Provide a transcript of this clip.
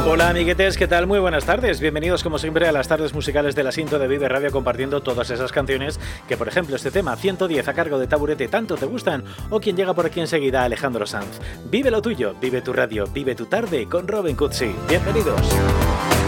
Hola amiguetes, ¿qué tal? Muy buenas tardes. Bienvenidos como siempre a las tardes musicales de la Sinto de Vive Radio, compartiendo todas esas canciones que, por ejemplo, este tema 110 a cargo de Taburete tanto te gustan, o quien llega por aquí enseguida, Alejandro Sanz. Vive lo tuyo, vive tu radio, vive tu tarde con Robin Cutsi. Bienvenidos.